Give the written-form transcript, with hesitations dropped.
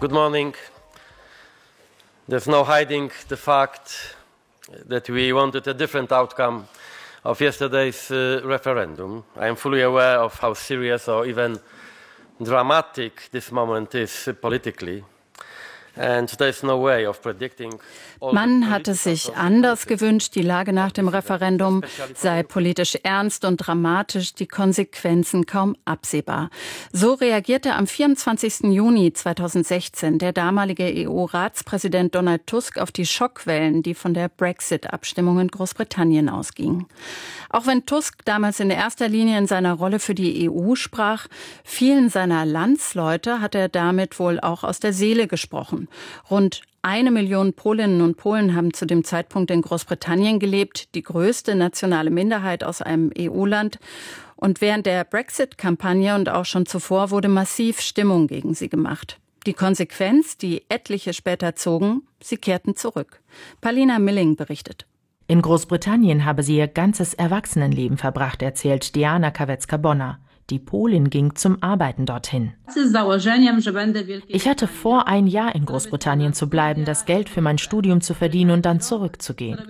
Good morning. There's no hiding the fact that we wanted a different outcome of yesterday's referendum. I am fully aware of how serious or even dramatic this moment is politically. Man hatte sich anders gewünscht, die Lage nach dem Referendum sei politisch ernst und dramatisch, die Konsequenzen kaum absehbar. So reagierte am 24. Juni 2016 der damalige EU-Ratspräsident Donald Tusk auf die Schockwellen, die von der Brexit-Abstimmung in Großbritannien ausgingen. Auch wenn Tusk damals in erster Linie in seiner Rolle für die EU sprach, vielen seiner Landsleute hat er damit wohl auch aus der Seele gesprochen. Rund 1 Million Polinnen und Polen haben zu dem Zeitpunkt in Großbritannien gelebt, die größte nationale Minderheit aus einem EU-Land. Und während der Brexit-Kampagne und auch schon zuvor wurde massiv Stimmung gegen sie gemacht. Die Konsequenz, die etliche später zogen, sie kehrten zurück. Paulina Milling berichtet. In Großbritannien habe sie ihr ganzes Erwachsenenleben verbracht, erzählt Diana Kawecka-Bonner. Die Polin ging zum Arbeiten dorthin. Ich hatte vor, ein Jahr in Großbritannien zu bleiben, das Geld für mein Studium zu verdienen und dann zurückzugehen.